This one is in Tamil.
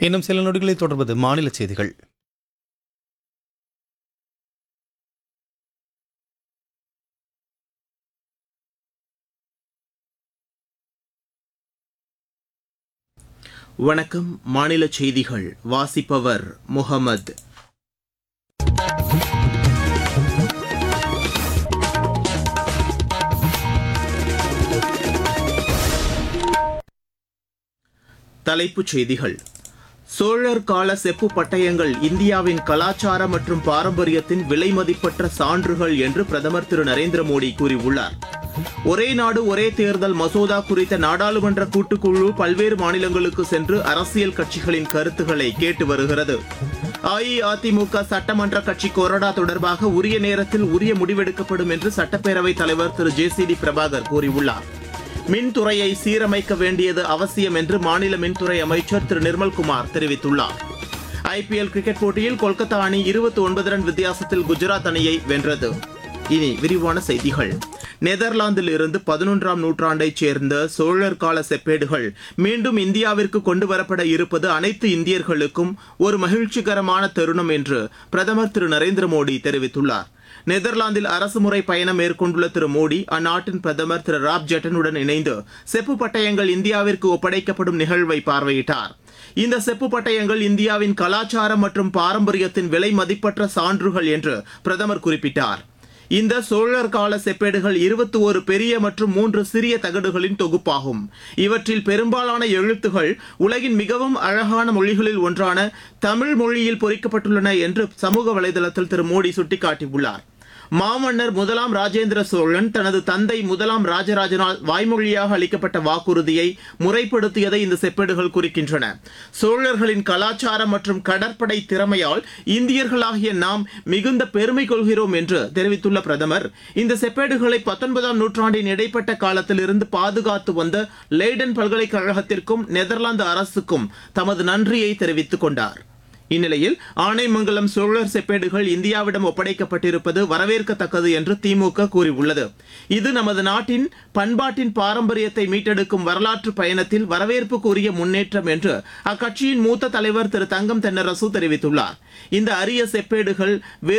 இன்னும் சில நொடிகளில் தொடர்வது மாநில செய்திகள். வணக்கம். மாநில செய்திகள் வாசிப்பவர் முகமது. தலைப்புச் செய்திகள். சோழர் கால செப்பு பட்டயங்கள் இந்தியாவின் கலாச்சார மற்றும் பாரம்பரியத்தின் விலைமதிப்பற்ற சான்றுகள் என்று பிரதமர் திரு நரேந்திர மோடி கூறியுள்ளார். ஒரே நாடு ஒரே தேர்தல் மசோதா குறித்த நாடாளுமன்ற கூட்டுக்குழு பல்வேறு மாநிலங்களுக்கு சென்று அரசியல் கட்சிகளின் கருத்துக்களை கேட்டு வருகிறது. அஇஅதிமுக சட்டமன்ற கட்சி கொறடா தொடர்பாக உரிய நேரத்தில் உரிய முடிவெடுக்கப்படும் என்று சட்டப்பேரவைத் தலைவர் திரு ஜே.சி.டி. பிரபாகர் கூறியுள்ளார். மின்துறையை சீரமைக்க வேண்டியது அவசியம் என்று மாநில மின்துறை அமைச்சர் திரு நிர்மல்குமார் தெரிவித்துள்ளார். ஐபிஎல் கிரிக்கெட் போட்டியில் கொல்கத்தா அணி 29 ரன் வித்தியாசத்தில் குஜராத் அணியை வென்றது. இனி விரிவான செய்திகள். நெதர்லாந்தில் இருந்து 11ஆம் நூற்றாண்டைச் சேர்ந்த சோழர் கால செப்பேடுகள் மீண்டும் இந்தியாவிற்கு கொண்டுவரப்பட இருப்பது அனைத்து இந்தியர்களுக்கும் ஒரு மகிழ்ச்சிகரமான தருணம் என்று பிரதமர் திரு நரேந்திர மோடி தெரிவித்துள்ளார். நெதர்லாந்தில் அரசுமுறை பயணம் மேற்கொண்டுள்ள திரு மோடி அந்நாட்டின் பிரதமர் திரு ராப் ஜெட்டனுடன் இணைந்து செப்பு பட்டயங்கள் இந்தியாவிற்கு ஒப்படைக்கப்படும் நிகழ்வை பார்வையிட்டார். இந்த செப்பு பட்டயங்கள் இந்தியாவின் கலாச்சாரம் மற்றும் பாரம்பரியத்தின் விலை மதிப்பற்ற சான்றுகள் என்று பிரதமர் குறிப்பிட்டார். இந்த சோழர் கால செப்பேடுகள் 21 பெரிய மற்றும் 3 சிறிய தகடுகளின் தொகுப்பாகும். இவற்றில் பெரும்பாலான எழுத்துகள் உலகின் மிகவும் அழகான மொழிகளில் ஒன்றான தமிழ் மொழியில் பொறிக்கப்பட்டுள்ளன என்று சமூக வலைதளத்தில் திரு மோடி சுட்டிக்காட்டியுள்ளார். மாமன்னர் முதலாம் ராஜேந்திர சோழன் தனது தந்தை முதலாம் ராஜராஜனால் வாய்மொழியாக அளிக்கப்பட்ட வாக்குறுதியை முறைப்படுத்தியதை இந்த செப்பேடுகள் குறிக்கின்றன. சோழர்களின் கலாச்சாரம் மற்றும் கடற்படை திறமையால் இந்தியர்களாகிய நாம் மிகுந்த பெருமை கொள்கிறோம் என்று தெரிவித்துள்ள பிரதமர், இந்த செப்பேடுகளை 19ஆம் நூற்றாண்டின் இடைப்பட்ட காலத்தில் இருந்து பாதுகாத்து வந்த லெய்டன் பல்கலைக்கழகத்திற்கும் நெதர்லாந்து அரசுக்கும் தமது நன்றியை தெரிவித்துக் கொண்டார். இந்நிலையில் ஆனைமங்கலம் சோழர் செப்பேடுகள் இந்தியாவிடம் ஒப்படைக்கப்பட்டிருப்பது வரவேற்கத்தக்கது என்று திமுக கூறியுள்ளது. இது நமது நாட்டின் பண்பாட்டின் பாரம்பரியத்தை மீட்டெடுக்கும் வரலாற்று பயணத்தில் வரவேற்புக்குரிய முன்னேற்றம் என்று அக்கட்சியின் மூத்த தலைவர் திரு தங்கம் தென்னரசு தெரிவித்துள்ளார். இந்த அரிய செப்பேடுகள்